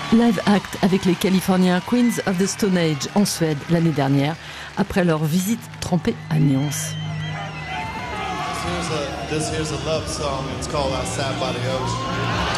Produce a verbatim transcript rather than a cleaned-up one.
Live act avec les Californiens Queens of the Stone Age en Suède l'année dernière, après leur visite trempée à Nyons. This here's a, this here's a love song. It's called I Sat by the Ocean.